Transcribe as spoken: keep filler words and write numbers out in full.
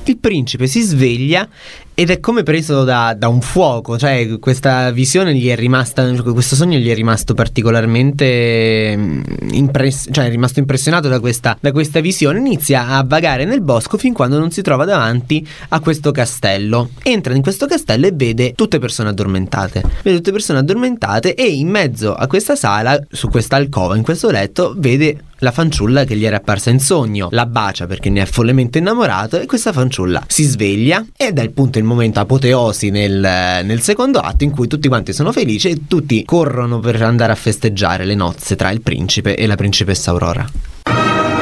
il principe si sveglia ed è come preso da, da un fuoco, cioè questa visione gli è rimasta, questo sogno gli è rimasto particolarmente impress- cioè è rimasto impressionato da questa, da questa visione. Inizia a vagare nel bosco fin quando non si trova davanti a questo castello. Entra in questo castello e vede tutte persone addormentate, vede tutte persone addormentate e in mezzo a questa sala, su questa alcova, in questo letto, vede la fanciulla che gli era apparsa in sogno, la bacia perché ne è follemente innamorato e questa fanciulla si sveglia ed è il punto, il momento apoteosi nel, nel secondo atto in cui tutti quanti sono felici e tutti corrono per andare a festeggiare le nozze tra il principe e la principessa Aurora.